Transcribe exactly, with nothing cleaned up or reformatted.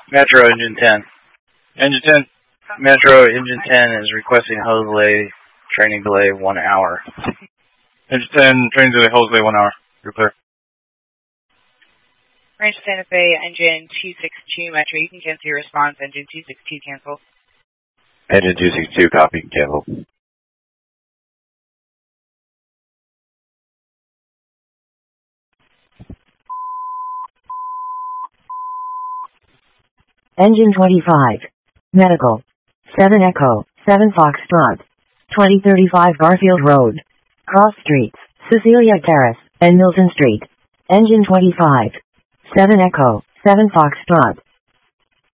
Metro Engine ten. Engine ten. Metro Engine ten is requesting hose delay, training delay one hour. Engine ten, training delay, hose delay one hour. You're clear. Range Santa Fe, engine two sixty-two, Metro, you can cancel your response. Engine two sixty-two, cancel. Engine two sixty-two, copy, cancel. Engine twenty-five. Medical. seven Echo, seven Foxtrot. twenty thirty-five Garfield Road. Cross Streets, Cecilia Terrace, and Milton Street. Engine twenty-five. seven Echo, seven Foxtrot.